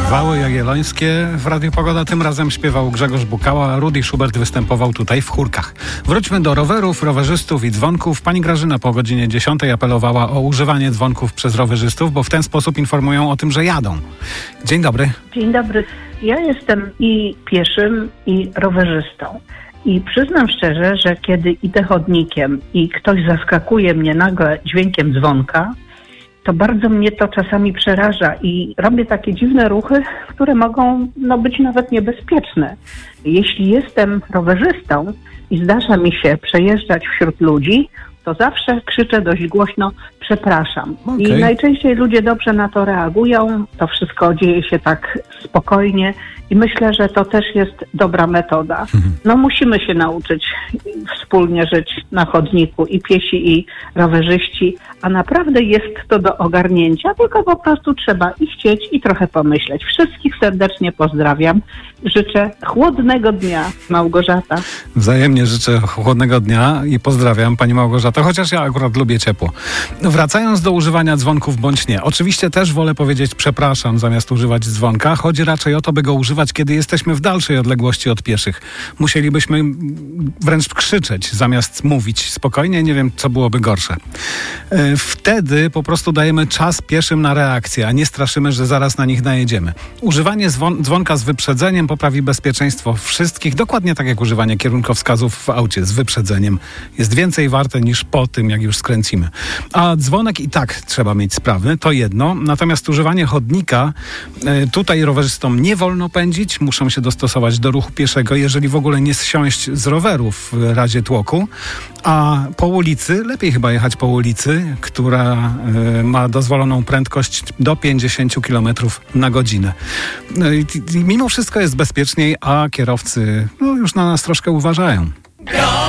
Wały Jagiellońskie w Radiu Pogoda. Tym razem śpiewał Grzegorz Bukała, a Rudy Schubert występował tutaj w chórkach. Wróćmy do rowerów, rowerzystów i dzwonków. Pani Grażyna po godzinie 10 apelowała o używanie dzwonków przez rowerzystów, bo w ten sposób informują o tym, że jadą. Dzień dobry. Dzień dobry. Ja jestem i pieszym, i rowerzystą. I przyznam szczerze, że kiedy idę chodnikiem i ktoś zaskakuje mnie nagle dźwiękiem dzwonka, to bardzo mnie to czasami przeraża i robię takie dziwne ruchy, które mogą być nawet niebezpieczne. Jeśli jestem rowerzystą i zdarza mi się przejeżdżać wśród ludzi, to zawsze krzyczę dość głośno przepraszam. Okay. I najczęściej ludzie dobrze na to reagują, to wszystko dzieje się tak spokojnie i myślę, że to też jest dobra metoda. Musimy się nauczyć wspólnie żyć na chodniku i piesi, i rowerzyści, a naprawdę jest to do ogarnięcia, tylko po prostu trzeba i chcieć, i trochę pomyśleć. Wszystkich serdecznie pozdrawiam. Życzę chłodnego dnia. Małgorzata. Wzajemnie życzę chłodnego dnia i pozdrawiam Pani Małgorzata, chociaż ja akurat lubię ciepło. Wracając do używania dzwonków bądź nie. Oczywiście też wolę powiedzieć przepraszam zamiast używać dzwonka. Chodzi raczej o to, by go używać, kiedy jesteśmy w dalszej odległości od pieszych. Musielibyśmy wręcz krzyczeć zamiast mówić spokojnie. Nie wiem, co byłoby gorsze. Wtedy po prostu dajemy czas pieszym na reakcję, a nie straszymy, że zaraz na nich najedziemy. Używanie dzwonka z wyprzedzeniem poprawi bezpieczeństwo wszystkich, dokładnie tak jak używanie kierunkowskazów w aucie z wyprzedzeniem. Jest więcej warte niż po tym, jak już skręcimy. A dzwonek i tak trzeba mieć sprawny, to jedno. Natomiast używanie chodnika, tutaj rowerzystom nie wolno pędzić, muszą się dostosować do ruchu pieszego, jeżeli w ogóle nie zsiąść z roweru w razie tłoku. A po ulicy, lepiej chyba jechać po ulicy, która ma dozwoloną prędkość do 50 km na godzinę. I mimo wszystko jest bezpieczniej, a kierowcy już na nas troszkę uważają.